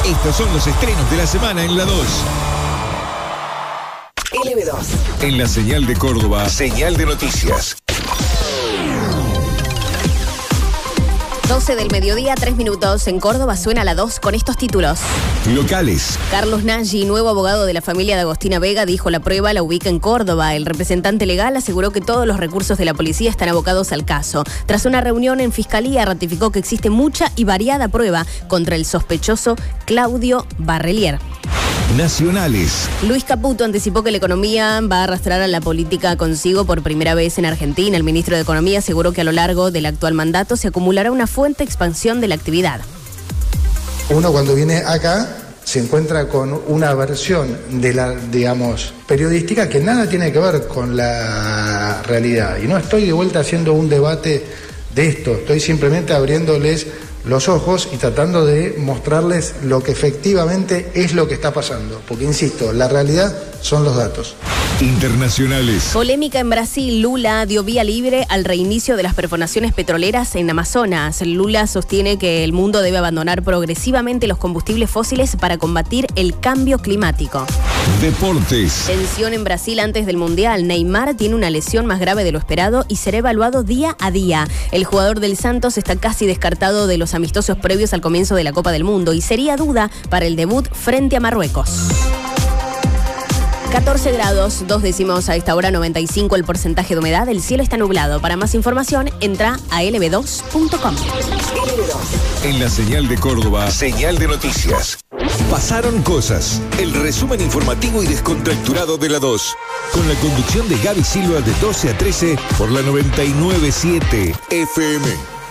Estos son los estrenos de la semana en la 2. LB2. En la señal de Córdoba, señal de noticias. 12 del mediodía, 3 minutos. En Córdoba suena la 2 con estos títulos. Locales. Carlos Nagy, nuevo abogado de la familia de Agostina Vega, dijo la prueba la ubica en Córdoba. El representante legal aseguró que todos los recursos de la policía están abocados al caso. Tras una reunión en Fiscalía, ratificó que existe mucha y variada prueba contra el sospechoso Claudio Barrelier. Nacionales. Luis Caputo anticipó que la economía va a arrastrar a la política consigo por primera vez en Argentina. El ministro de Economía aseguró que a lo largo del actual mandato se acumulará una fuerte expansión de la actividad. Uno cuando viene acá se encuentra con una versión de la, periodística que nada tiene que ver con la realidad. Y no estoy de vuelta haciendo un debate de esto, estoy simplemente abriéndoles los ojos y tratando de mostrarles lo que efectivamente es lo que está pasando. Porque, insisto, la realidad son los datos. Internacionales. Polémica en Brasil. Lula dio vía libre al reinicio de las perforaciones petroleras en Amazonas. Lula sostiene que el mundo debe abandonar progresivamente los combustibles fósiles para combatir el cambio climático. Deportes. Tensión en Brasil antes del Mundial. Neymar tiene una lesión más grave de lo esperado y será evaluado día a día. El jugador del Santos está casi descartado de los amistosos previos al comienzo de la Copa del Mundo y sería duda para el debut frente a Marruecos. 14 grados, 2 décimos a esta hora, 95 el porcentaje de humedad, el cielo está nublado. Para más información, entra a lb2.com. En la señal de Córdoba, señal de noticias. Pasaron cosas. El resumen informativo y descontracturado de la 2. Con la conducción de Gaby Silva de 12 a 13 por la 99.7 FM.